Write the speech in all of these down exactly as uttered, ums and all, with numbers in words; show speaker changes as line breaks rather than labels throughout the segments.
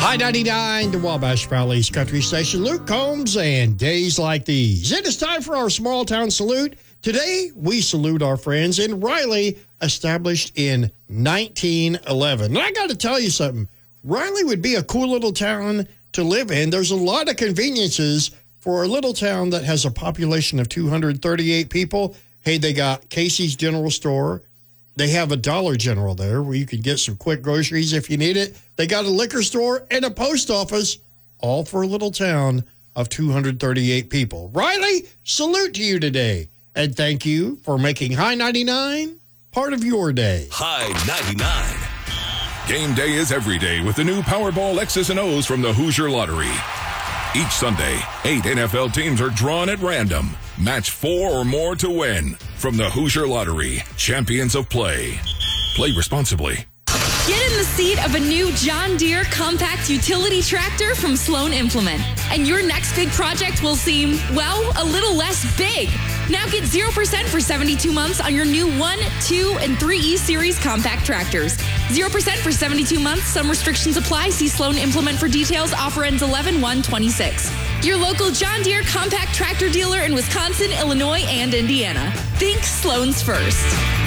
High ninety-nine, the Wabash Valley's country station. Luke Combs and Days Like These. It is time for our small town salute. Today, we salute our friends in Riley, established in nineteen eleven. And I got to tell you something. Riley would be a cool little town to live in. There's a lot of conveniences for a little town that has a population of two hundred thirty-eight people. Hey, they got Casey's General Store. They have a Dollar General there where you can get some quick groceries if you need it. They got a liquor store and a post office, all for a little town of two hundred thirty-eight people. Riley, salute to you today. And thank you for making High ninety-nine part of your day.
High ninety-nine. Game day is every day with the new Powerball X's and O's from the Hoosier Lottery. Each Sunday, eight N F L teams are drawn at random. Match four or more to win. From the Hoosier Lottery, champions of play. Play responsibly.
Get in the seat of a new John Deere compact utility tractor from Sloan Implement. And your next big project will seem, well, a little less big. Now get zero percent for seventy-two months on your new one, two, and three E Series compact tractors. zero percent for seventy-two months. Some restrictions apply. See Sloan Implement for details. Offer ends eleven one twenty-six. Your local John Deere compact tractor dealer in Wisconsin, Illinois, and Indiana. Think Sloan's first.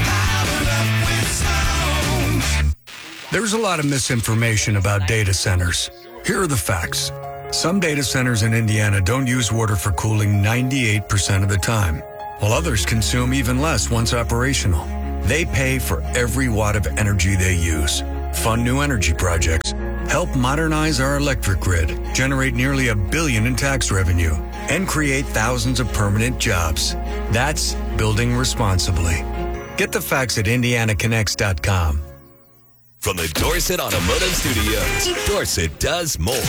There's a lot of misinformation about data centers. Here are the facts. Some data centers in Indiana don't use water for cooling ninety-eight percent of the time, while others consume even less once operational. They pay for every watt of energy they use. Fund new energy projects. Help modernize our electric grid, generate nearly a billion in tax revenue, and create thousands of permanent jobs. That's building responsibly. Get the facts at indiana connects dot com.
From the Dorset Automotive Studios, Dorset does more.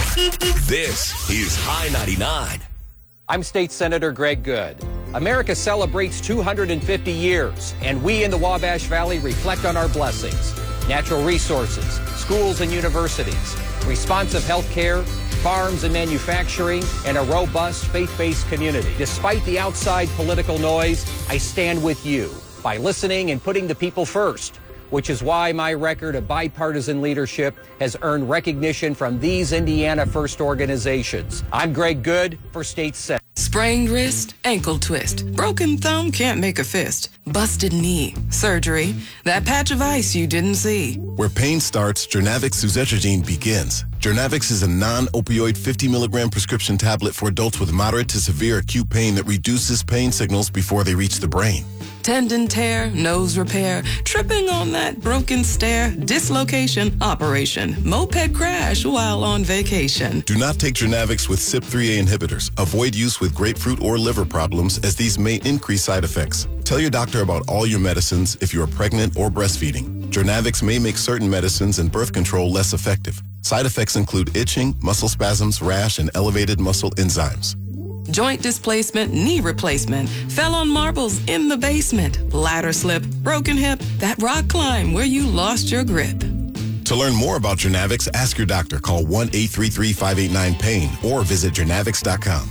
This is High ninety-nine.
I'm State Senator Greg Good. America celebrates two hundred fifty years, and we in the Wabash Valley reflect on our blessings. Natural resources, schools and universities, responsive health care, farms and manufacturing, and a robust faith-based community. Despite the outside political noise, I stand with you by listening and putting the people first, which is why my record of bipartisan leadership has earned recognition from these Indiana First organizations. I'm Greg Good for State Senate.
Sprained wrist, ankle twist, broken thumb, can't make a fist, busted knee, surgery, that patch of ice you didn't see.
Where pain starts, Jernavix suzetrigine begins. Jernavix is a non-opioid fifty milligram prescription tablet for adults with moderate to severe acute pain that reduces pain signals before they reach the brain.
Tendon tear, nose repair, tripping on that broken stair, dislocation, operation, moped crash while on vacation.
Do not take Jernavix with C Y P three A inhibitors. Avoid use with grapefruit or liver problems, as these may increase side effects. Tell your doctor about all your medicines if you are pregnant or breastfeeding. Jernavix may make certain medicines and birth control less effective. Side effects include itching, muscle spasms, rash, and elevated muscle enzymes.
Joint displacement, knee replacement, fell on marbles in the basement, ladder slip, broken hip, that rock climb where you lost your grip.
To learn more about Jernavix, ask your doctor. Call one eight three three, five eight nine, pain or visit jernavix dot com.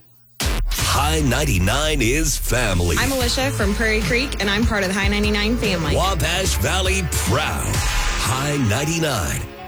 High ninety-nine is family.
I'm Alicia from Prairie Creek, and I'm part of the High ninety-nine family.
Wabash Valley proud. High ninety-nine.